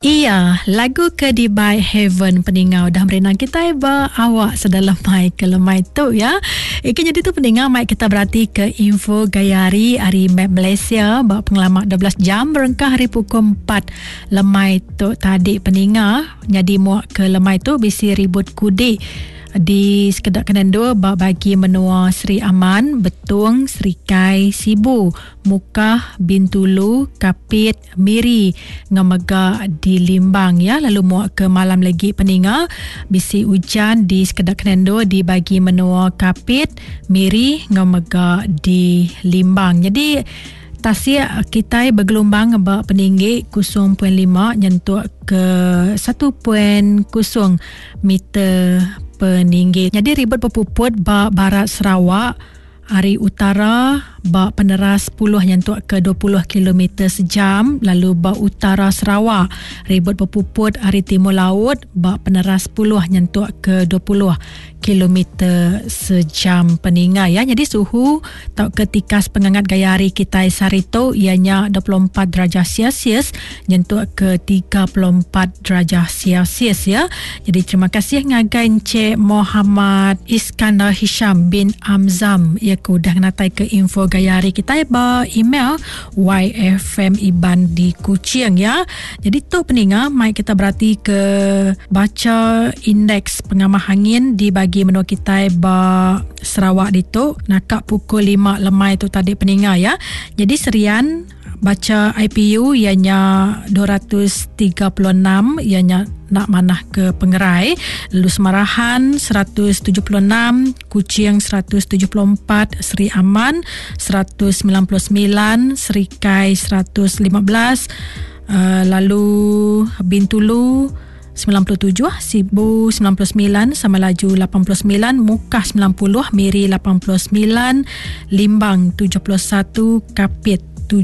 Iya, lagu Kedibai Heaven peningau dah merenang kita awak sedalam mai ke lemai tu ya. Jadi tu peningau mai kita berarti ke info gayari hari map Malaysia bawa pengalaman 12 jam berengkah hari pukul 4 lemai tu tadi peningau. Jadi muak ke lemai tu bisi ribut kudi di sekedar Kenendo bagi menua Seri Aman, Betung, Serikai, Sibu, Mukah, Bintulu, Kapit, Miri, Ngamega di Limbang ya. Lalu muak ke malam lagi peninga bisi hujan di sekedar Kenendo di bagi menua Kapit, Miri, Ngamega di Limbang. Jadi tasik kita bergelombang bak peninggi 0.5 nyentuh ke 1.0 meter peninggi. Jadi ribut berpuput bak barat Sarawak, hari utara bak peneras 10 nyentuh ke 20 km sejam. Lalu bak utara Sarawak ribut berpuput hari timur laut bak peneras 10 nyentuh ke 20 km sejam peningai ya. Jadi suhu tau ketikas pengangat gaya hari kita Sarito ianya 24 darjah Celsius nyentuh ke 34 darjah Celsius ya. Jadi terima kasih ngagai Encik Muhammad Iskandar Hisham bin Amzam ya kudah natai ke info gaya hari kita ba email yfmiban di Kuching ya. Jadi tu peninga mai kita berarti ke baca indeks pengamah angin di bagi menua kita ba Sarawak itu nakak pukul 5 lemai tu tadi peninga ya. Jadi serian baca IPU ianya 236 ianya nak manah ke Pengerai. Lalu Semarahan 176, Kuching 174, Seri Aman 199, Serikai 115, lalu Bintulu 97, Sibu 99, Samalaju 89, Mukah 90, Miri 89, Limbang 71, Kapit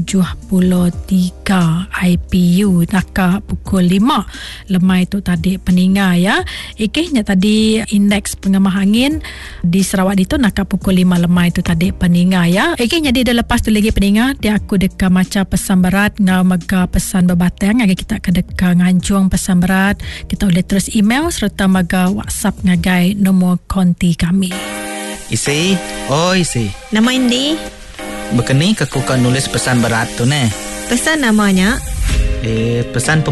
73 IPU nakak pukul 5 lemai tu tadi peninga ya. Ikehnya tadi indeks pengamah angin di Sarawak itu nakak pukul 5 lemai tu tadi peninga ya. Ikehnya dia lepas tu lagi peninga dia aku deka macam pesan berat ngau mega pesan berbatang agak kita ke deka nganjung pesan berat kita boleh terus email serta mega WhatsApp ngagai nombor konti kami. Isi, Isi. Nama Indi. Bekeni ke kuka nulis pesan berat tu ne. Pesan namanya? Pesan